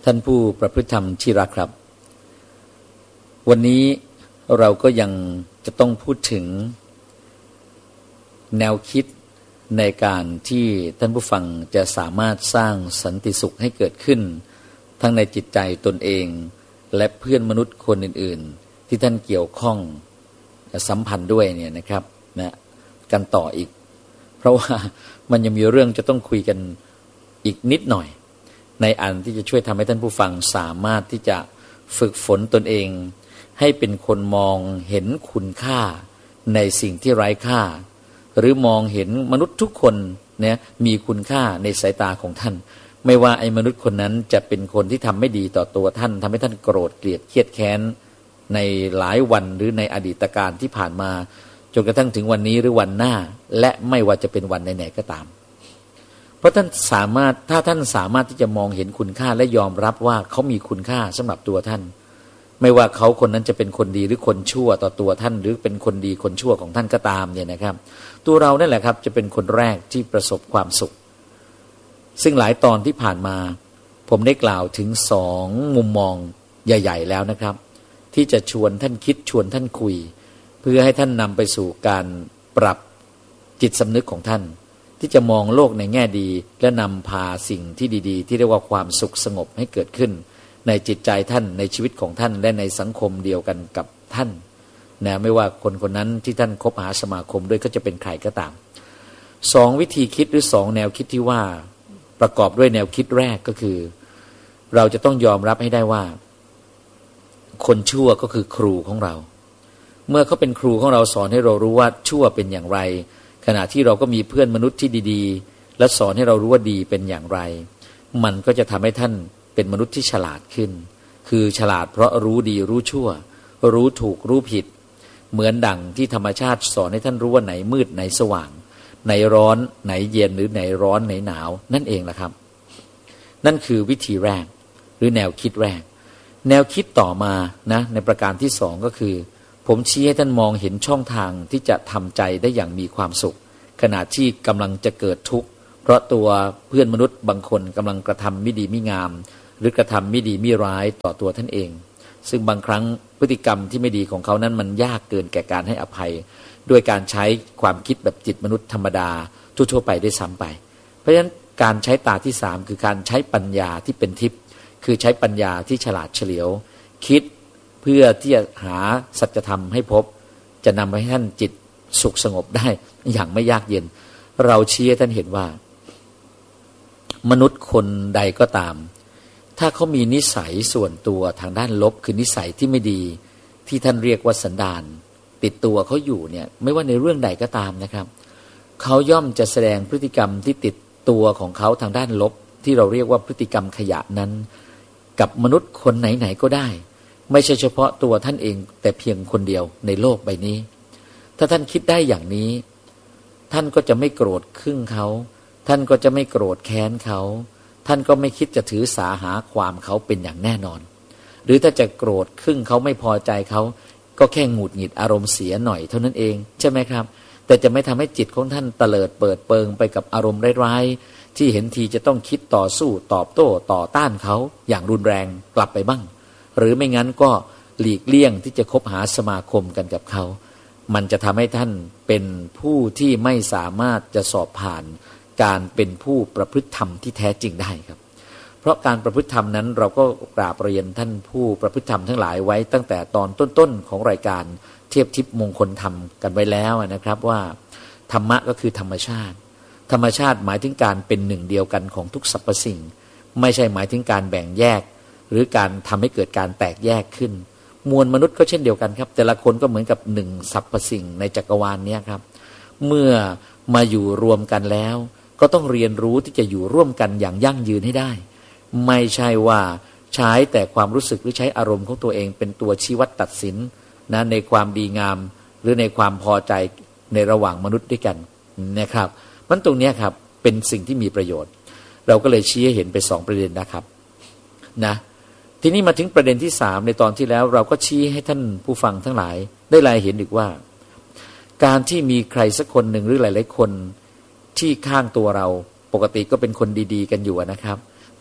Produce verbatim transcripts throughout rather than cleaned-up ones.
ท่านผู้ประพฤติธรรมที่รักครับวันนี้เราก็ยังจะต้องพูดถึงแนวคิดในการที่ท่านผู้ฟังจะสามารถสร้างสันติสุขให้เกิดขึ้นทั้งในจิตใจตนเองและเพื่อนมนุษย์คนอื่นๆที่ท่านเกี่ยวข้องสัมพันธ์ด้วยเนี่ยนะครับนะกันต่ออีกเพราะว่ามันยังมีเรื่องจะต้องคุยกันอีกนิดหน่อยในอันที่จะช่วยทำให้ท่านผู้ฟังสามารถที่จะฝึกฝนตนเองให้เป็นคนมองเห็นคุณค่าในสิ่งที่ไร้ค่าหรือมองเห็นมนุษย์ทุกคนเนี่ยมีคุณค่าในสายตาของท่านไม่ว่าไอ้มนุษย์คนนั้นจะเป็นคนที่ทำไม่ดีต่อตัวท่านทำให้ท่านโกรธเกลียดเครียดแค้นในหลายวันหรือในอดีตการที่ผ่านมาจนกระทั่งถึงวันนี้หรือวันหน้าและไม่ว่าจะเป็นวันไหนๆก็ตามเพราะท่านสามารถถ้าท่านสามารถที่จะมองเห็นคุณค่าและยอมรับว่าเขามีคุณค่าสำหรับตัวท่านไม่ว่าเขาคนนั้นจะเป็นคนดีหรือคนชั่วต่อตัวท่านหรือเป็นคนดีคนชั่วของท่านก็ตามเนี่ยนะครับตัวเรานั่นแหละครับจะเป็นคนแรกที่ประสบความสุขซึ่งหลายตอนที่ผ่านมาผมได้กล่าวถึงสองมุมมองใหญ่ๆแล้วนะครับที่จะชวนท่านคิดชวนท่านคุยเพื่อให้ท่านนำไปสู่การปรับจิตสำนึกของท่านที่จะมองโลกในแง่ดีและนำพาสิ่งที่ดีๆที่เรียกว่าความสุขสงบให้เกิดขึ้นในจิตใจท่านในชีวิตของท่านและในสังคมเดียวกันกับท่านนะไม่ว่าคนคนนั้นที่ท่านคบหาสมาคมด้วยก็จะเป็นใครก็ตามสองวิธีคิดหรือสองแนวคิดที่ว่าประกอบด้วยแนวคิดแรกก็คือเราจะต้องยอมรับให้ได้ว่าคนชั่วก็คือครูของเราเมื่อเขาเป็นครูของเราสอนให้เรารู้ว่าชั่วเป็นอย่างไรขณะที่เราก็มีเพื่อนมนุษย์ที่ดีๆและสอนให้เรารู้ว่าดีเป็นอย่างไรมันก็จะทำให้ท่านเป็นมนุษย์ที่ฉลาดขึ้นคือฉลาดเพราะรู้ดีรู้ชั่วรู้ถูกรู้ผิดเหมือนดั่งที่ธรรมชาติสอนให้ท่านรู้ว่าไหนมืดไหนสว่างไหนร้อนไหนเย็นหรือไหนร้อนไหนหนาวนั่นเองแหละครับนั่นคือวิธีแรกหรือแนวคิดแรกแนวคิดต่อมานะในประการที่สองก็คือผมชี้ให้ท่านมองเห็นช่องทางที่จะทำใจได้อย่างมีความสุขขณะที่กำลังจะเกิดทุกข์เพราะตัวเพื่อนมนุษย์บางคนกำลังกระทำไม่ดีไม่งามหรือกระทำไม่ดีไม่ร้ายต่อตัวท่านเองซึ่งบางครั้งพฤติกรรมที่ไม่ดีของเขานั้นมันยากเกินแก่การให้อภัยด้วยการใช้ความคิดแบบจิตมนุษย์ธรรมดาทั่วๆไปได้ซ้ำไปเพราะฉะนั้นการใช้ตาที่สามคือการใช้ปัญญาที่เป็นทิพย์คือใช้ปัญญาที่ฉลาดเฉลียวคิดเพื่อที่จะหาสัจธรรมให้พบจะนำให้ท่านจิตสุขสงบได้อย่างไม่ยากเย็นเราชี้ให้ท่านเห็นว่ามนุษย์คนใดก็ตามถ้าเขามีนิสัยส่วนตัวทางด้านลบคือนิสัยที่ไม่ดีที่ท่านเรียกว่าสันดานติดตัวเขาอยู่เนี่ยไม่ว่าในเรื่องใดก็ตามนะครับเขาย่อมจะแสดงพฤติกรรมที่ติดตัวของเขาทางด้านลบที่เราเรียกว่าพฤติกรรมขยะนั้นกับมนุษย์คนไหนๆก็ได้ไม่ใช่เฉพาะตัวท่านเองแต่เพียงคนเดียวในโลกใบนี้ถ้าท่านคิดได้อย่างนี้ท่านก็จะไม่โกรธครึ่งเขาท่านก็จะไม่โกรธแค้นเขาท่านก็ไม่คิดจะถือสาหาความเขาเป็นอย่างแน่นอนหรือถ้าจะโกรธครึ่งเขาไม่พอใจเขาก็แค่หงุดหงิดอารมณ์เสียหน่อยเท่านั้นเองใช่ไหมครับแต่จะไม่ทำให้จิตของท่านเตลิดเปิดเปิงไปกับอารมณ์ร้ายๆที่เห็นทีจะต้องคิดต่อสู้ตอบโต้ต่อต้านเขาอย่างรุนแรงกลับไปบ้างหรือไม่งั้นก็หลีกเลี่ยงที่จะคบหาสมาคมกันกับเขามันจะทำให้ท่านเป็นผู้ที่ไม่สามารถจะสอบผ่านการเป็นผู้ประพฤติธรรมที่แท้จริงได้ครับเพราะการประพฤติธรรมนั้นเราก็กราบเรียนท่านผู้ประพฤติธรรมทั้งหลายไว้ตั้งแต่ตอนต้นๆของรายการเทียบทิพย์มงคลธรรมกันไว้แล้วนะครับว่าธรรมะก็คือธรรมชาติธรรมชาติหมายถึงการเป็นหนึ่งเดียวกันของทุกสรรพสิ่งไม่ใช่หมายถึงการแบ่งแยกหรือการทำให้เกิดการแตกแยกขึ้นมวลมนุษย์ก็เช่นเดียวกันครับแต่ละคนก็เหมือนกับหนึ่งสรรพสิ่งในจักรวาลนี้ครับเมื่อมาอยู่รวมกันแล้วก็ต้องเรียนรู้ที่จะอยู่ร่วมกันอย่างยั่งยืนให้ได้ไม่ใช่ว่าใช้แต่ความรู้สึกหรือใช้อารมณ์ของตัวเองเป็นตัวชี้วัดตัดสินนะในความดีงามหรือในความพอใจในระหว่างมนุษย์ด้วยกันนะครับมันตรงนี้ครับเป็นสิ่งที่มีประโยชน์เราก็เลยชี้ให้เห็นไปสองประเด็นนะครับนะทีนี้มาถึงประเด็นที่สามในตอนที่แล้วเราก็ชี้ให้ท่านผู้ฟังทั้งหลายได้รายเห็นอีกว่าการที่มีใครสักคนหนึ่งหรือหลายๆคนที่ข้างตัวเราปกติก็เป็นคนดีๆกันอยู่นะครับแ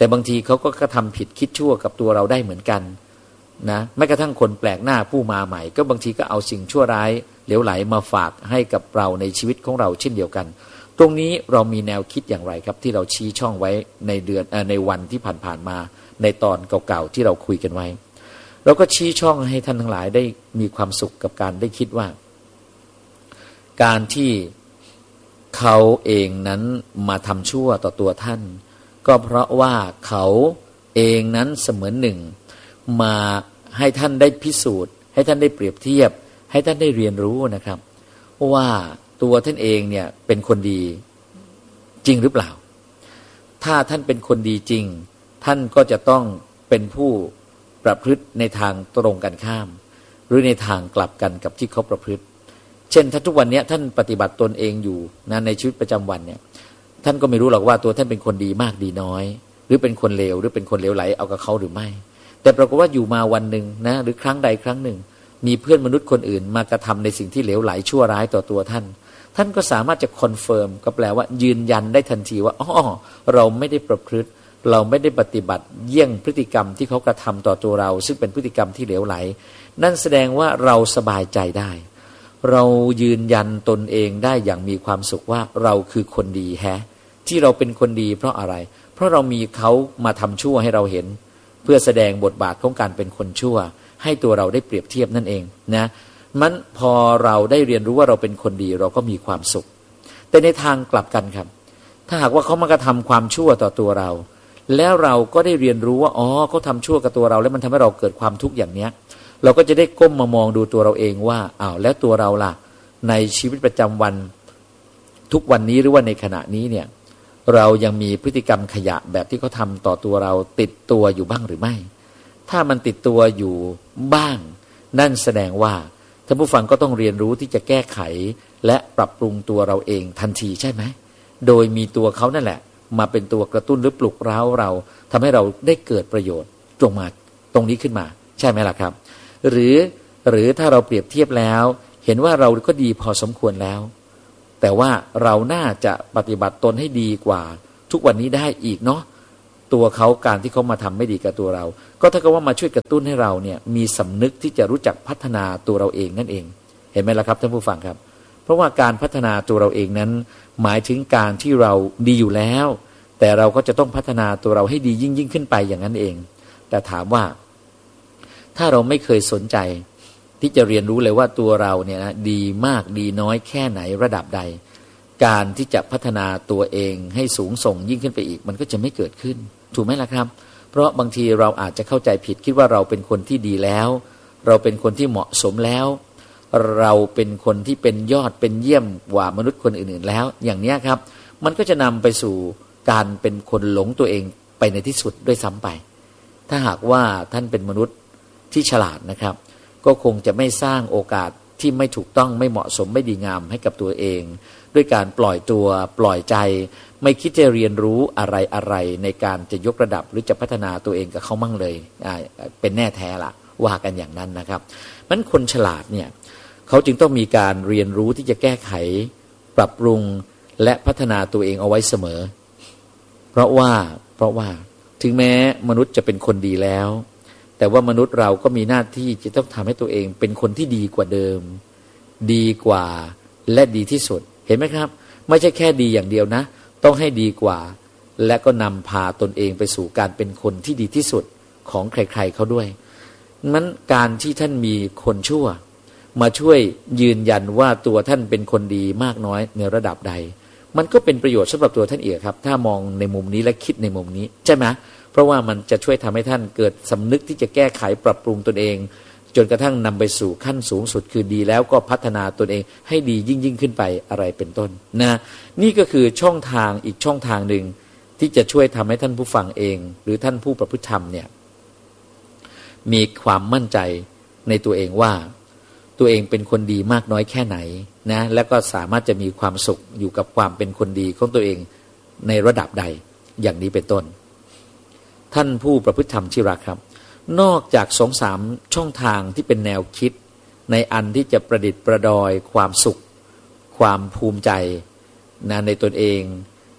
แต่บางทีเขาก็กระทำผิดคิดชั่วกับตัวเราได้เหมือนกันนะแม้กระทั่งคนแปลกหน้าผู้มาใหม่ก็บางทีก็เอาสิ่งชั่วร้ายเหลวไหลมาฝากให้กับเราในชีวิตของเราเช่นเดียวกันตรงนี้เรามีแนวคิดอย่างไรครับที่เราชี้ช่องไว้ในเดือนในวันที่ผ่านๆมาในตอนเก่าๆที่เราคุยกันไว้เราก็ชี้ช่องให้ท่านทั้งหลายได้มีความสุขกับการได้คิดว่าการที่เขาเองนั้นมาทำชั่วต่อตัวท่านก็เพราะว่าเขาเองนั้นเสมือนหนึ่งมาให้ท่านได้พิสูจน์ให้ท่านได้เปรียบเทียบให้ท่านได้เรียนรู้นะครับว่าตัวท่านเองเนี่ยเป็นคนดีจริงหรือเปล่าถ้าท่านเป็นคนดีจริงท่านก็จะต้องเป็นผู้ประพฤติในทางตรงกันข้ามหรือในทางกลับกันกับที่เขาประพฤติเช่นถ้าทุกวันนี้ท่านปฏิบัติตนเองอยู่นะในชีวิตประจำวันเนี่ยท่านก็ไม่รู้หรอกว่าตัวท่านเป็นคนดีมากดีน้อยหรือเป็นคนเลวหรือเป็นคนเลวไหลเอากับเขาหรือไม่แต่ปรากฏว่าอยู่มาวันหนึ่งนะหรือครั้งใดครั้งหนึ่งมีเพื่อนมนุษย์คนอื่นมากระทำในสิ่งที่เลวไหลชั่วร้ายต่อตัวท่านท่านก็สามารถจะคอนเฟิร์มก็แปลว่ายืนยันได้ทันทีว่าอ๋อเราไม่ได้ประพฤติเราไม่ได้ปฏิบัติเยี่ยงพฤติกรรมที่เขากระทำต่อตัวเราซึ่งเป็นพฤติกรรมที่เลวไหลนั่นแสดงว่าเราสบายใจได้เรายืนยันตนเองได้อย่างมีความสุขว่าเราคือคนดีแฮะที่เราเป็นคนดีเพราะอะไรเพราะเรามีเขามาทำชั่วให้เราเห็นเพื่อแสดงบทบาทของการเป็นคนชั่วให้ตัวเราได้เปรียบเทียบนั่นเองนะมันพอเราได้เรียนรู้ว่าเราเป็นคนดีเราก็มีความสุขแต่ในทางกลับกันครับถ้าหากว่าเขามากระทำความชั่วต่อตัวเราแล้วเราก็ได้เรียนรู้ว่าอ๋อเขาทำชั่วกับตัวเราแล้วมันทำให้เราเกิดความทุกข์อย่างเนี้ยเราก็จะได้ก้มมามองดูตัวเราเองว่าอ้าวแล้วตัวเราล่ะในชีวิตประจำวันทุกวันนี้หรือว่าในขณะนี้เนี่ยเรายังมีพฤติกรรมขยะแบบที่เขาทำต่อตัวเราติดตัวอยู่บ้างหรือไม่ถ้ามันติดตัวอยู่บ้างนั่นแสดงว่าท่านผู้ฟังก็ต้องเรียนรู้ที่จะแก้ไขและปรับปรุงตัวเราเองทันทีใช่ไหมโดยมีตัวเขานั่นแหละมาเป็นตัวกระตุ้นหรือปลุกเร้าเราทำให้เราได้เกิดประโยชน์ตรงมาตรงนี้ขึ้นมาใช่ไหมล่ะครับหรือหรือถ้าเราเปรียบเทียบแล้วเห็นว่าเราก็ดีพอสมควรแล้วแต่ว่าเราน่าจะปฏิบัติตนให้ดีกว่าทุกวันนี้ได้อีกเนาะตัวเขาการที่เขามาทำไม่ดีกับตัวเราก็ถ้าเกิดว่ามาช่วยกระตุ้นให้เราเนี่ยมีสำนึกที่จะรู้จักพัฒนาตัวเราเองนั่นเองเห็นไหมล่ะครับท่านผู้ฟังครับเพราะว่าการพัฒนาตัวเราเองนั้นหมายถึงการที่เราดีอยู่แล้วแต่เราก็จะต้องพัฒนาตัวเราให้ดียิ่งยิ่งขึ้นไปอย่างนั้นเองแต่ถามว่าถ้าเราไม่เคยสนใจที่จะเรียนรู้เลยว่าตัวเราเนี่ยนะดีมากดีน้อยแค่ไหนระดับใดการที่จะพัฒนาตัวเองให้สูงส่งยิ่งขึ้นไปอีกมันก็จะไม่เกิดขึ้นถูกไหมล่ะครับเพราะบางทีเราอาจจะเข้าใจผิดคิดว่าเราเป็นคนที่ดีแล้วเราเป็นคนที่เหมาะสมแล้วเราเป็นคนที่เป็นยอดเป็นเยี่ยมกว่ามนุษย์คนอื่นๆแล้วอย่างนี้ครับมันก็จะนำไปสู่การเป็นคนหลงตัวเองไปในที่สุดด้วยซ้ำไปถ้าหากว่าท่านเป็นมนุษย์ที่ฉลาดนะครับก็คงจะไม่สร้างโอกาสที่ไม่ถูกต้องไม่เหมาะสมไม่ดีงามให้กับตัวเองด้วยการปล่อยตัวปล่อยใจไม่คิดจะเรียนรู้อะไรอะไรในการจะยกระดับหรือจะพัฒนาตัวเองกับเขามั่งเลยเป็นแน่แท้ละว่ากันอย่างนั้นนะครับมันคนฉลาดเนี่ยเขาจึงต้องมีการเรียนรู้ที่จะแก้ไขปรับปรุงและพัฒนาตัวเองเอาไว้เสมอเพราะว่าเพราะว่าถึงแม้มนุษย์จะเป็นคนดีแล้วแต่ว่ามนุษย์เราก็มีหน้าที่จะต้องทำให้ตัวเองเป็นคนที่ดีกว่าเดิมดีกว่าและดีที่สุดเห็นไหมครับไม่ใช่แค่ดีอย่างเดียวนะต้องให้ดีกว่าและก็นำพาตนเองไปสู่การเป็นคนที่ดีที่สุดของใครๆเขาด้วยนั้นการที่ท่านมีคนชั่วมาช่วยยืนยันว่าตัวท่านเป็นคนดีมากน้อยในระดับใดมันก็เป็นประโยชน์สำหรับตัวท่านเองครับถ้ามองในมุมนี้และคิดในมุมนี้ใช่ไหมเพราะว่ามันจะช่วยทำให้ท่านเกิดสำนึกที่จะแก้ไขปรับปรุงตนเองจนกระทั่งนำไปสู่ขั้นสูงสุดคือดีแล้วก็พัฒนาตนเองให้ดียิ่งยิ่งขึ้นไปอะไรเป็นต้นนะนี่ก็คือช่องทางอีกช่องทางหนึ่งที่จะช่วยทำให้ท่านผู้ฟังเองหรือท่านผู้ประพฤติธรรมเนี่ยมีความมั่นใจในตัวเองว่าตัวเองเป็นคนดีมากน้อยแค่ไหนนะแล้วก็สามารถจะมีความสุขอยู่กับความเป็นคนดีของตัวเองในระดับใดอย่างนี้เป็นต้นท่านผู้ประพฤติธรรมที่รักครับนอกจากสองสามช่องทางที่เป็นแนวคิดในอันที่จะประดิษฐ์ประดอยความสุขความภูมิใจนะในตนเอง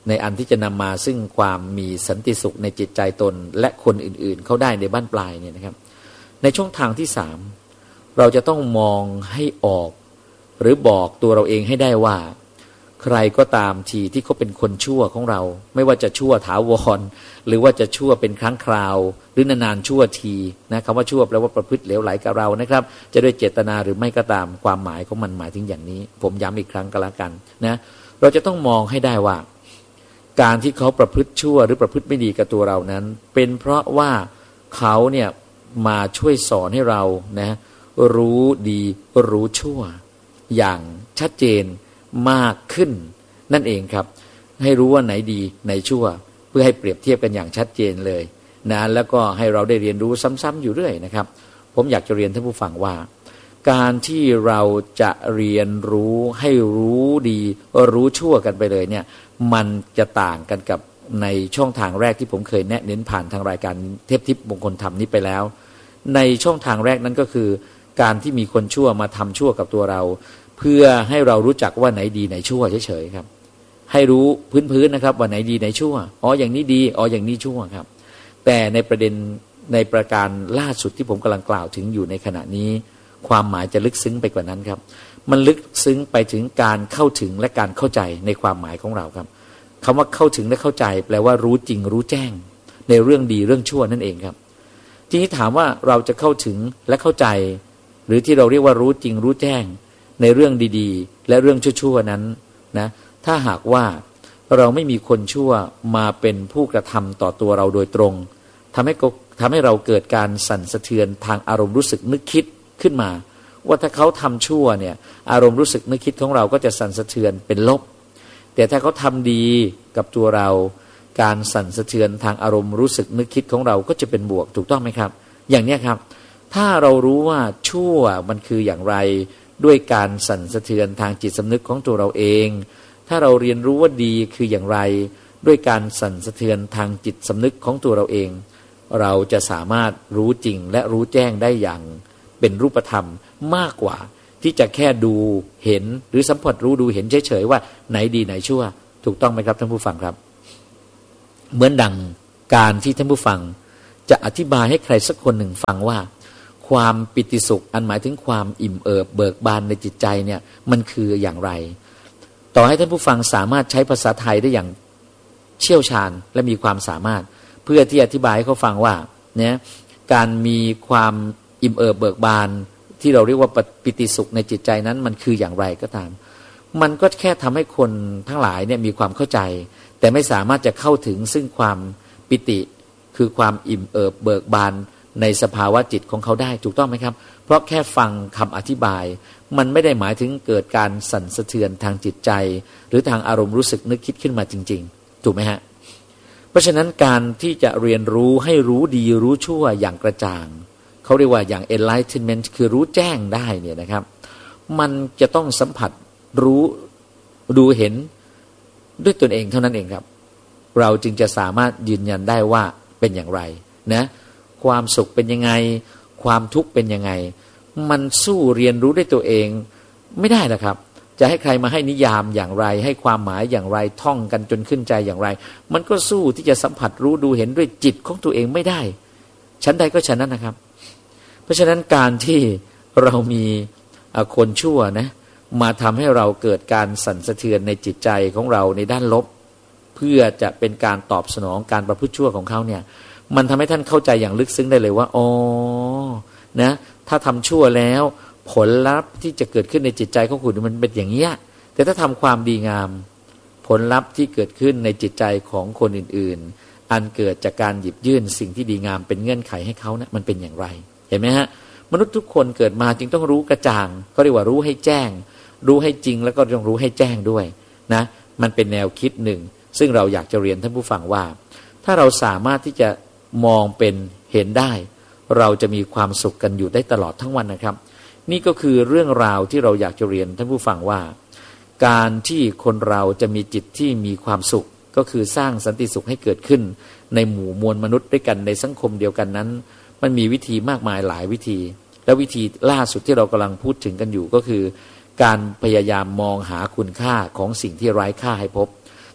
ในอันที่จะนำมาซึ่งความมีสันติสุขในจิตใจตนและคนอื่นๆเขาได้ในบ้านปลายเนี่ยนะครับในช่องทางที่สามเราจะต้องมองให้ออกหรือบอกตัวเราเองให้ได้ว่าใครก็ตามทีที่เขาเป็นคนชั่วของเราไม่ว่าจะชั่วถาวรหรือว่าจะชั่วเป็นครั้งคราวหรือนานๆชั่วทีนะคำว่าชั่วแปลว่าประพฤติเหลวไหลกับเรานะครับจะด้วยเจตนาหรือไม่ก็ตามความหมายของมันหมายถึงอย่างนี้ผมย้ำอีกครั้งก็แล้วกันนะเราจะต้องมองให้ได้ว่าการที่เขาประพฤติชั่วหรือประพฤติไม่ดีกับตัวเรานั้นเป็นเพราะว่าเขาเนี่ยมาช่วยสอนให้เรานะรู้ดีรู้ชั่วอย่างชัดเจนมากขึ้นนั่นเองครับให้รู้ว่าไหนดีไหนชั่วเพื่อให้เปรียบเทียบกันอย่างชัดเจนเลยนะแล้วก็ให้เราได้เรียนรู้ซ้ำๆอยู่เรื่อยนะครับผมอยากจะเรียนท่านผู้ฟังว่าการที่เราจะเรียนรู้ให้รู้ดีรู้ชั่วกันไปเลยเนี่ยมันจะต่างกันกับในช่องทางแรกที่ผมเคยแนะเน้นผ่านทางรายการเทพทิพย์มงคลธรรมนี้ไปแล้วในช่องทางแรกนั้นก็คือการที่มีคนชั่วมาทำชั่วกับตัวเราเพื่อให้เรารู้จักว่าไหนดีไหนชั่วเฉยๆครับให้รู้พื้นๆนะครับว่าไหนดีไหนชั่วอ๋ออย่างนี้ดีอ๋ออย่างนี้ชั่วครับแต่ในประเด็นในประการล่าสุดที่ผมกำลังกล่าวถึงอยู่ในขณะนี้ความหมายจะลึกซึ้งไปกว่านั้นครับมันลึกซึ้งไปถึงการเข้าถึงและการเข้าใจในความหมายของเราครับคำว่าเข้าถึงและเข้าใจแปลว่ารู้จริงรู้แจ้งในเรื่องดีเรื่องชั่วนั่นเองครับทีนี้ถามว่าเราจะเข้าถึงและเข้าใจหรือที่เราเรียกว่ารู้จริงรู้แจ้งในเรื่องดีๆและเรื่องชั่วๆนั้นนะถ้าหากว่าเราไม่มีคนชั่วมาเป็นผู้กระทำต่อตัวเราโดยตรงทำให้ทำให้เราเกิดการสั่นสะเทือนทางอารมณ์รู้สึกนึกคิดขึ้นมาว่าถ้าเขาทำชั่วเนี่ยอารมณ์รู้สึกนึกคิดของเราก็จะสั่นสะเทือนเป็นลบแต่ถ้าเขาทำดีกับตัวเราการสั่นสะเทือนทางอารมณ์รู้สึกนึกคิดของเราก็จะเป็นบวกถูกต้องไหมครับอย่างนี้ครับถ้าเรารู้ว่าชั่วมันคืออย่างไรด้วยการสั่นสะเทือนทางจิตสำนึกของตัวเราเองถ้าเราเรียนรู้ว่าดีคืออย่างไรด้วยการสั่นสะเทือนทางจิตสำนึกของตัวเราเองเราจะสามารถรู้จริงและรู้แจ้งได้อย่างเป็นรูปธรรมมากกว่าที่จะแค่ดูเห็นหรือสัมผัสรู้ดูเห็นเฉยๆว่าไหนดีไหนชั่วถูกต้องไหมครับท่านผู้ฟังครับเหมือนดังการที่ท่านผู้ฟังจะอธิบายให้ใครสักคนหนึ่งฟังว่าความปิติสุขอันหมายถึงความอิ่มเอิบเบิกบานในจิตใจเนี่ยมันคืออย่างไรต่อให้ท่านผู้ฟังสามารถใช้ภาษาไทยได้อย่างเชี่ยวชาญและมีความสามารถเพื่อที่อธิบายให้เขาฟังว่าเนี่ยการมีความอิ่มเอิบเบิกบานที่เราเรียกว่าปิติสุขในจิตใจนั้นมันคืออย่างไรก็ตามมันก็แค่ทำให้คนทั้งหลายเนี่ยมีความเข้าใจแต่ไม่สามารถจะเข้าถึงซึ่งความปิติคือความอิ่มเอิบเบิกบานในสภาวะจิตของเขาได้ถูกต้องไหมครับเพราะแค่ฟังคำอธิบายมันไม่ได้หมายถึงเกิดการสั่นสะเทือนทางจิตใจหรือทางอารมณ์รู้สึกนึกคิดขึ้นมาจริงๆถูกไหมฮะเพราะฉะนั้นการที่จะเรียนรู้ให้รู้ดีรู้ชั่วอย่างกระจ่างเขาเรียกว่าอย่าง enlightenment คือรู้แจ้งได้เนี่ยนะครับมันจะต้องสัมผัสรู้ดูเห็นด้วยตนเองเท่านั้นเองครับเราจึงจะสามารถยืนยันได้ว่าเป็นอย่างไรนะความสุขเป็นยังไงความทุกข์เป็นยังไงมันสู้เรียนรู้ด้วยตัวเองไม่ได้นะครับ จะให้ใครมาให้นิยามอย่างไรให้ความหมายอย่างไรท่องกันจนขึ้นใจอย่างไรมันก็สู้ที่จะสัมผัสรู้ดูเห็นด้วยจิตของตัวเองไม่ได้ชั้นใดก็ชั้นนั้นนะครับเพราะฉะนั้นการที่เรามีคนชั่วนะมาทำให้เราเกิดการสั่นสะเทือนในจิตใจของเราในด้านลบเพื่อจะเป็นการตอบสนองการประพฤติชั่วของเขาเนี่ยมันทำให้ท่านเข้าใจอย่างลึกซึ้งได้เลยว่าอ๋อนะถ้าทำชั่วแล้วผลลัพธ์ที่จะเกิดขึ้นในจิตใจของคุณมันเป็นอย่างนี้แต่ถ้าทำความดีงามผลลัพธ์ที่เกิดขึ้นในจิตใจของคนอื่นๆอันเกิดจากการหยิบยื่นสิ่งที่ดีงามเป็นเงื่อนไขให้เขานะมันเป็นอย่างไรเห็นไหมฮะมนุษย์ทุกคนเกิดมาจึงต้องรู้กระจ่างเขาเรียกว่ารู้ให้แจ้งรู้ให้จริงแล้วก็ต้องรู้ให้แจ้งด้วยนะมันเป็นแนวคิดหนึ่งซึ่งเราอยากจะเรียนท่านผู้ฟังว่าถ้าเราสามารถที่จะมองเป็นเห็นได้เราจะมีความสุขกันอยู่ได้ตลอดทั้งวันนะครับนี่ก็คือเรื่องราวที่เราอยากจะเรียนท่านผู้ฟังว่าการที่คนเราจะมีจิตที่มีความสุขก็คือสร้างสันติสุขให้เกิดขึ้นในหมู่มวลมนุษย์ด้วยกันในสังคมเดียวกันนั้นมันมีวิธีมากมายหลายวิธีและวิธีล่าสุดที่เรากำลังพูดถึงกันอยู่ก็คือการพยายามมองหาคุณค่าของสิ่งที่ไร้ค่าให้พบ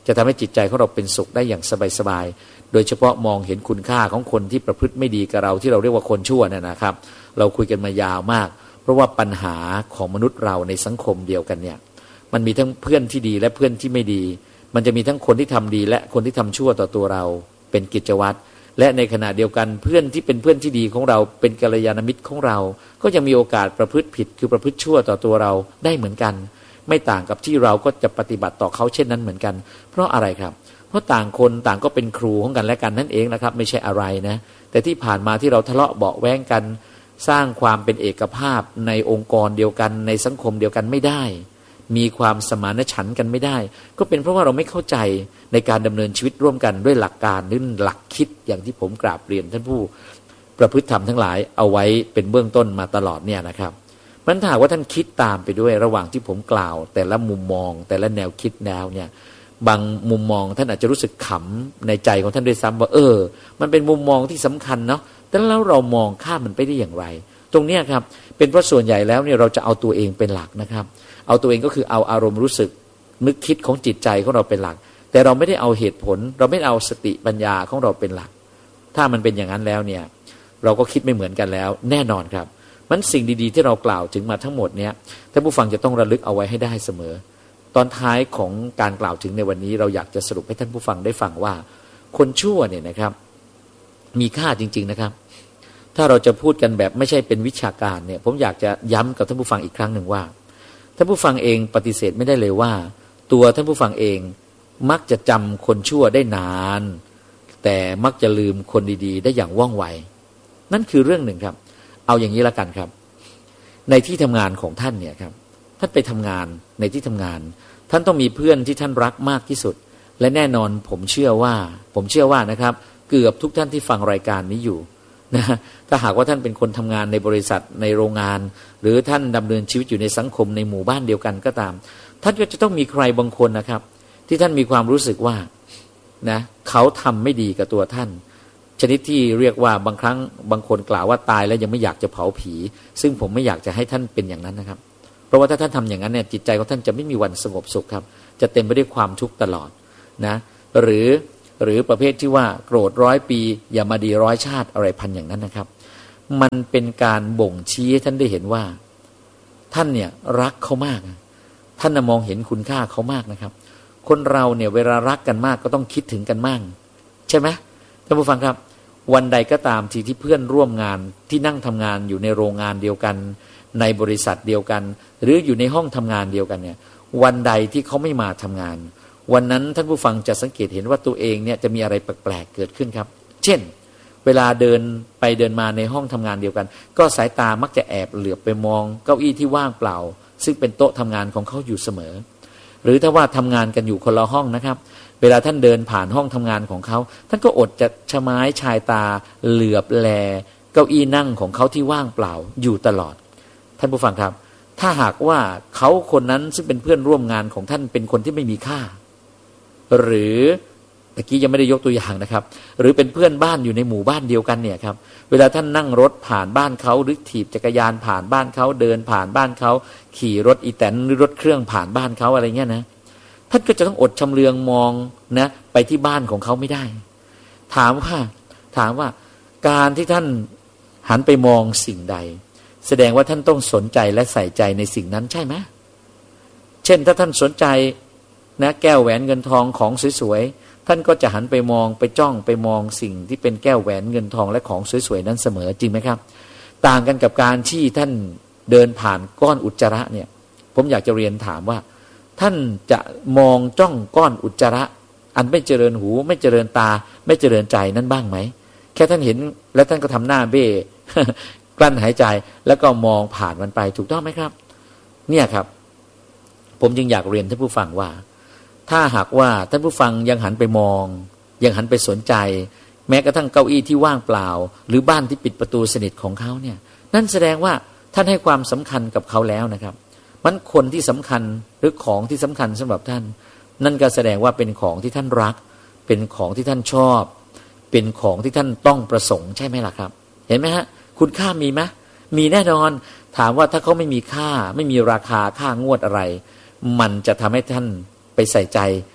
จะทำให้จิตใจของเราเป็นสุขได้อย่างสบายๆโดยเฉพาะมองเห็นคุณค่าของคนที่ประพฤติไม่ดีกับเราที่เราเรียกว่าคนชั่วเนี่ยนะครับเราคุยกันมายาวมากเพราะว่าปัญหาของมนุษย์เราในสังคมเดียวกันเนี่ยมันมีทั้งเพื่อนที่ดีและเพื่อนที่ไม่ดีมันจะมีทั้งคนที่ทำดีและคนที่ทำชั่วต่อตัวเราเป็นกิจวัตรและในขณะเดียวกันเพื่อนที่เป็นเพื่อนที่ดีของเราเป็นกัลยาณมิตรของเราก็ยังมีโอกาสประพฤติผิดคือประพฤติชั่วต่อตัวเราได้เหมือนกันไม่ต่างกับที่เราก็จะปฏิบัติต่อเขาเช่นนั้นเหมือนกันเพราะอะไรครับเพราะต่างคนต่างก็เป็นครูของกันและกันนั่นเองนะครับไม่ใช่อะไรนะแต่ที่ผ่านมาที่เราทะเลาะเบาะแว้งกันสร้างความเป็นเอกภาพในองค์กรเดียวกันในสังคมเดียวกันไม่ได้มีความสมานฉันท์กันไม่ได้ก็เป็นเพราะว่าเราไม่เข้าใจในการดำเนินชีวิตร่วมกันด้วยหลักการหรือหลักคิดอย่างที่ผมกราบเรียนท่านผู้ประพฤติธรรมทั้งหลายเอาไว้เป็นเบื้องต้นมาตลอดเนี่ยนะครับมันถ้าว่าท่านคิดตามไปด้วยระหว่างที่ผมกล่าวแต่ละมุมมองแต่ละแนวคิดแนวเนี่ยบางมุมมองท่านอาจจะรู้สึกขำในใจของท่านด้วยซ้ำว่าเออมันเป็นมุมมองที่สำคัญเนาะแต่แล้วเรามองข้ามมันไปได้อย่างไรตรงนี้ครับเป็นเพราะส่วนใหญ่แล้วเนี่ยเราจะเอาตัวเองเป็นหลักนะครับเอาตัวเองก็คือเอาอารมณ์รู้สึกนึกคิดของจิตใจของเราเป็นหลักแต่เราไม่ได้เอาเหตุผลเราไม่เอาสติปัญญาของเราเป็นหลักถ้ามันเป็นอย่างนั้นแล้วเนี่ยเราก็คิดไม่เหมือนกันแล้วแน่นอนครับมันสิ่งดีๆที่เรากล่าวถึงมาทั้งหมดเนี้ยท่านผู้ฟังจะต้องระลึกเอาไว้ให้ได้เสมอตอนท้ายของการกล่าวถึงในวันนี้เราอยากจะสรุปให้ท่านผู้ฟังได้ฟังว่าคนชั่วเนี่ยนะครับมีค่าจริงๆนะครับถ้าเราจะพูดกันแบบไม่ใช่เป็นวิชาการเนี่ยผมอยากจะย้ำกับท่านผู้ฟังอีกครั้งหนึ่งว่าท่านผู้ฟังเองปฏิเสธไม่ได้เลยว่าตัวท่านผู้ฟังเองมักจะจำคนชั่วได้นานแต่มักจะลืมคนดีๆได้อย่างว่องไวนั่นคือเรื่องหนึ่งครับเอาอย่างนี้ละกันครับในที่ทำงานของท่านเนี่ยครับท่านไปทำงานในที่ทำงานท่านต้องมีเพื่อนที่ท่านรักมากที่สุดและแน่นอนผมเชื่อว่าผมเชื่อว่านะครับเกือบทุกท่านที่ฟังรายการนี้อยู่นะถ้าหากว่าท่านเป็นคนทำงานในบริษัทในโรงงานหรือท่านดำเนินชีวิตอยู่ในสังคมในหมู่บ้านเดียวกันก็ตามท่านก็จะต้องมีใครบางคนนะครับที่ท่านมีความรู้สึกว่านะเขาทำไม่ดีกับตัวท่านชนิดที่เรียกว่าบางครั้งบางคนกล่าวว่าตายแล้วยังไม่อยากจะเผาผีซึ่งผมไม่อยากจะให้ท่านเป็นอย่างนั้นนะครับเพราะว่าถ้าท่านทำอย่างนั้นเนี่ยจิตใจของท่านจะไม่มีวันสงบสุขครับจะเต็มไปด้วยความทุกข์ตลอดนะหรือหรือประเภทที่ว่าโกรธร้อยปีอย่ามาดีร้อยชาติอะไรพันอย่างนั้นนะครับมันเป็นการบ่งชี้ให้ท่านได้เห็นว่าท่านเนี่ยรักเขามากท่านมองเห็นคุณค่าเขามากนะครับคนเราเนี่ยเวลารักกันมากก็ต้องคิดถึงกันมากใช่ไหมท่านผู้ฟังครับวันใดก็ตามทีที่เพื่อนร่วมงานที่นั่งทำงานอยู่ในโรงงานเดียวกันในบริษัทเดียวกันหรืออยู่ในห้องทำงานเดียวกันเนี่ยวันใดที่เขาไม่มาทำงานวันนั้นท่านผู้ฟังจะสังเกตเห็นว่าตัวเองเนี่ยจะมีอะไรแปลกๆเกิดขึ้นครับเช่นเวลาเดินไปเดินมาในห้องทำงานเดียวกันก็สายตามักจะแอบเหลือบไปมองเก้าอี้ที่ว่างเปล่าซึ่งเป็นโต๊ะทำงานของเขาอยู่เสมอหรือถ้าว่าทำงานกันอยู่คนละห้องนะครับเวลาท่านเดินผ่านห้องทำงานของเขาท่านก็อดจะชะม้ายชายตาเหลือบแลเก้าอี้นั่งของเขาที่ว่างเปล่าอยู่ตลอดท่านผู้ฟังครับถ้าหากว่าเขาคนนั้นซึ่งเป็นเพื่อนร่วมงานของท่านเป็นคนที่ไม่มีค่าหรือตะกี้ยังไม่ได้ยกตัวอย่างนะครับหรือเป็นเพื่อนบ้านอยู่ในหมู่บ้านเดียวกันเนี่ยครับเวลาท่านนั่งรถผ่านบ้านเขาหรือถีบจักรยานผ่านบ้านเขาเดินผ่านบ้านเขาขี่รถอีแตนหรือรถเครื่องผ่านบ้านเขาอะไรเงี้ยนะท่านก็จะต้องอดชำเลืองมองนะไปที่บ้านของเขาไม่ได้ถามว่าถามว่าการที่ท่านหันไปมองสิ่งใดแสดงว่าท่านต้องสนใจและใส่ใจในสิ่งนั้นใช่ไหมเช่นถ้าท่านสนใจนะแก้วแหวนเงินทองของสวยๆท่านก็จะหันไปมองไปจ้องไปมองสิ่งที่เป็นแก้วแหวนเงินทองและของสวยๆนั้นเสมอจริงไหมครับต่างกันกับการที่ท่านเดินผ่านก้อนอุจจาระเนี่ยผมอยากจะเรียนถามว่าท่านจะมองจ้องก้อนอุจจาระอันไม่เจริญหูไม่เจริญตาไม่เจริญใจนั้นบ้างไหมแค่ท่านเห็นแล้วท่านก็ทำหน้าเบ้ กลั้นหายใจแล้วก็มองผ่านมันไปถูกต้องไหมครับเนี่ยครับผมจึงอยากเรียนท่านผู้ฟังว่าถ้าหากว่าท่านผู้ฟังยังหันไปมองยังหันไปสนใจแม้กระทั่งเก้าอี้ที่ว่างเปล่าหรือบ้านที่ปิดประตูสนิทของเขาเนี่ยนั่นแสดงว่าท่านให้ความสำคัญกับเขาแล้วนะครับมันคนที่สำคัญหรือของที่สำคัญสำหรับท่านนั่นก็แสดงว่าเป็นของที่ท่านรักเป็นของที่ท่านชอบเป็นของที่ท่านต้องประสงค์ใช่ไหมล่ะครับเห็นไหมฮะคุณค่ามีไหมมีแน่นอนถามว่าถ้าเขาไม่มีค่าไม่มีราคาค่างวดอะไรมันจะทำให้ท่านไปใส่ใจ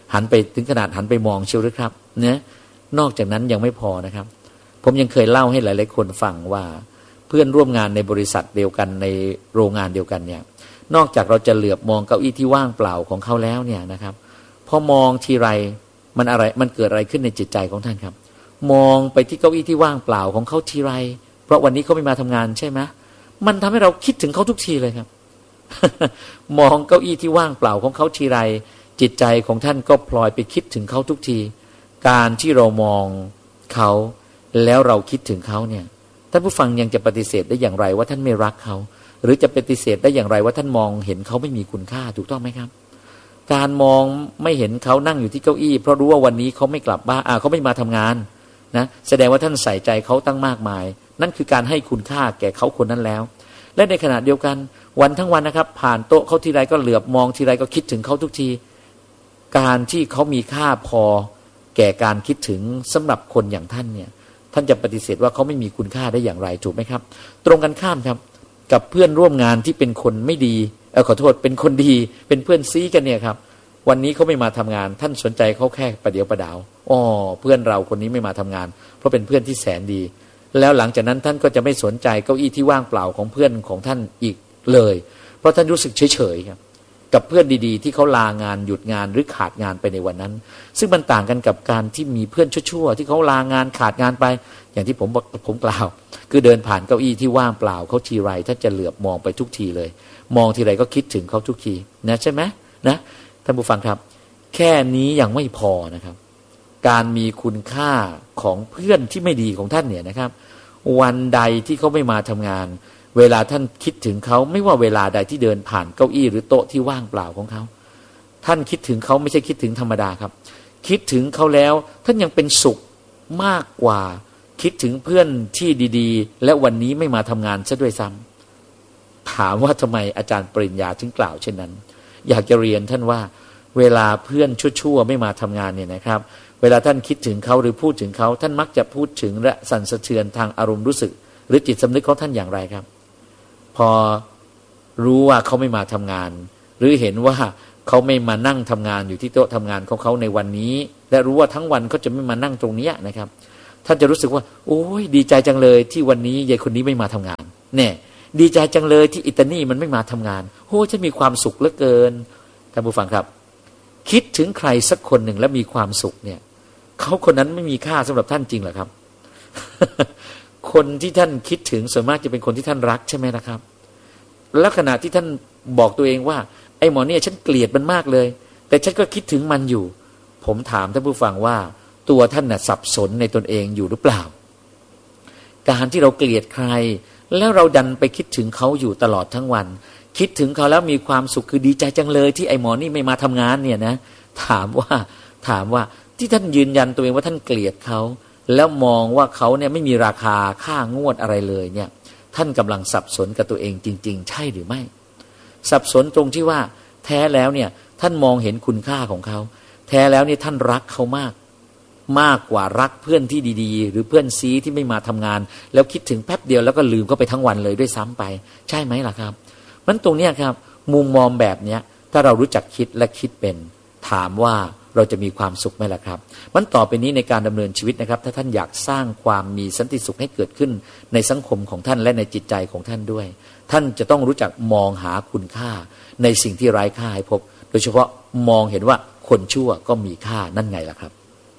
หันไปถึงขนาดหันไปมองเชียวหรือครับเนี่ยนอกจากนั้นยังไม่พอนะครับผมยังเคยเล่าให้หลายๆคนฟังว่าเพื่อนร่วมงานในบริษัทเดียวกันในโรงงานเดียวกันเนี่ยนอกจากเราจะเหลือบมองเก้าอี้ที่ว่างเปล่าของเขาแล้วเนี่ยนะครับพอมองทีไรมันอะไรมันเกิดอะไรขึ้นในจิตใจของท่านครับมองไปที่เก้าอี้ที่ว่างเปล่าของเขาทีไรเพราะวันนี้เขาไม่มาทำงานใช่ไหมมันทำให้เราคิดถึงเขาทุกทีเลยครับ มองเก้าอี้ที่ว่างเปล่าของเขาทีไรจิตใจของท่านก็พลอยไปคิดถึงเขาทุกทีการที่เรามองเขาแล้วเราคิดถึงเขาเนี่ยท่านผู้ฟังยังจะปฏิเสธได้อย่างไรว่าท่านไม่รักเขาหรือจะปฏิเสธได้อย่างไรว่าท่านมองเห็นเขาไม่มีคุณค่าถูกต้องไหมครับการมองไม่เห็นเขานั่งอยู่ที่เก้าอี้เพราะรู้ว่าวันนี้เขาไม่กลับบ้านอ่าเขาไม่มาทำงานนะแสดงว่าท่านใส่ใจเขาตั้งมากมายนั่นคือการให้คุณค่าแก่เขาคนนั้นแล้วและในขณะเดียวกันวันทั้งวันนะครับผ่านโต๊ะเขาทีไรก็เหลือบมองทีไรก็คิดถึงเขาทุกทีการที่เขามีค่าพอแก่การคิดถึงสำหรับคนอย่างท่านเนี่ยท่านจะปฏิเสธว่าเขาไม่มีคุณค่าได้อย่างไรถูกไหมครับตรงกันข้ามครับกับเพื่อนร่วมงานที่เป็นคนไม่ดีเออขอโทษเป็นคนดีเป็นเพื่อนซีกันเนี่ยครับวันนี้เขาไม่มาทำงานท่านสนใจเขาแค่ประเดี๋ยวประดาวอ๋อเพื่อนเราคนนี้ไม่มาทำงานเพราะเป็นเพื่อนที่แสนดีแล้วหลังจากนั้นท่านก็จะไม่สนใจเก้าอี้ที่ว่างเปล่าของเพื่อนของท่านอีกเลยเพราะท่านรู้สึกเฉยๆครับกับเพื่อนดีๆที่เขาลางานหยุดงานหรือขาดงานไปในวันนั้นซึ่งมันต่างกันกับการที่มีเพื่อนชั่วๆที่เขาลางานขาดงานไปอย่างที่ผมผมกล่าวคือเดินผ่านเก้าอี้ที่ว่างเปล่าเขาทีไรท่านจะเหลือบมองไปทุกทีเลยมองทีไรก็คิดถึงเขาทุกทีนะใช่ไหมนะท่านผู้ฟังครับแค่นี้ยังไม่พอนะครับการมีคุณค่าของเพื่อนที่ไม่ดีของท่านเนี่ยนะครับวันใดที่เขาไม่มาทำงานเวลาท่านคิดถึงเขาไม่ว่าเวลาใดที่เดินผ่านเก้าอี้หรือโต๊ะที่ว่างเปล่าของเขาท่านคิดถึงเขาไม่ใช่คิดถึงธรรมดาครับคิดถึงเขาแล้วท่านยังเป็นสุขมากกว่าคิดถึงเพื่อนที่ดีๆและวันนี้ไม่มาทำงานซะด้วยซ้ำถามว่าทำไมอาจารย์ปริญญาถึงกล่าวเช่นนั้นอยากจะเรียนท่านว่าเวลาเพื่อนชั่วๆไม่มาทำงานเนี่ยนะครับเวลาท่านคิดถึงเขาหรือพูดถึงเขาท่านมักจะพูดถึงและสั่นสะเทือนทางอารมณ์รู้สึกหรือจิตสำนึกของท่านอย่างไรครับพอรู้ว่าเขาไม่มาทำงานหรือเห็นว่าเขาไม่มานั่งทำงานอยู่ที่โต๊ะทำงานของเขาในวันนี้และรู้ว่าทั้งวันเขาจะไม่มานั่งตรงนี้นะครับท่านจะรู้สึกว่าโอ้ยดีใจจังเลยที่วันนี้ยายคนนี้ไม่มาทำงานแน่ดีใจจังเลยที่อิตานี่มันไม่มาทำงานโอ้ฉันมีความสุขเหลือเกินท่านผู้ฟังครับคิดถึงใครสักคนหนึ่งแล้วมีความสุขเนี่ยเขาคนนั้นไม่มีค่าสำหรับท่านจริงเหรอครับ คนที่ท่านคิดถึงส่วนมากจะเป็นคนที่ท่านรักใช่ไหมนะครับแล้วขณะที่ท่านบอกตัวเองว่าไอ้หมอเนี่ยฉันเกลียดมันมากเลยแต่ฉันก็คิดถึงมันอยู่ผมถามท่านผู้ฟังว่าตัวท่านน่ะสับสนในตนเองอยู่หรือเปล่าการที่เราเกลียดใครแล้วเราดันไปคิดถึงเขาอยู่ตลอดทั้งวันคิดถึงเขาแล้วมีความสุขคือดีใจจังเลยที่ไอ้หมอนี่ไม่มาทำงานเนี่ยนะถามว่าถามว่าที่ท่านยืนยันตัวเองว่าท่านเกลียดเขาแล้วมองว่าเขาเนี่ยไม่มีราคาค่างวดอะไรเลยเนี่ยท่านกำลังสับสนกับตัวเองจริงๆใช่หรือไม่สับสนตรงที่ว่าแท้แล้วเนี่ยท่านมองเห็นคุณค่าของเขาแท้แล้วเนี่ยท่านรักเขามากมากกว่ารักเพื่อนที่ดีๆหรือเพื่อนซีที่ไม่มาทำงานแล้วคิดถึงแป๊บเดียวแล้วก็ลืมเขาไปทั้งวันเลยด้วยซ้ำไปใช่ไหมล่ะครับมันตรงเนี้ยครับมุมมองแบบเนี้ยถ้าเรารู้จักคิดและคิดเป็นถามว่าเราจะมีความสุขไหมล่ะครับมันต่อไปนี้ในการดำเนินชีวิตนะครับถ้าท่านอยากสร้างความมีสันติสุขให้เกิดขึ้นในสังคมของท่านและในจิตใจของท่านด้วยท่านจะต้องรู้จักมองหาคุณค่าในสิ่งที่ไร้ค่าให้พบโดยเฉพาะมองเห็นว่าคนชั่วก็มีค่านั่นไงล่ะครับ